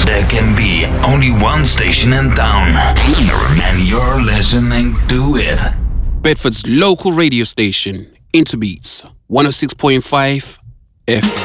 There can be only one station in town, and you're listening to it. Bedford's local radio station, Interbeats, 106.5 FM.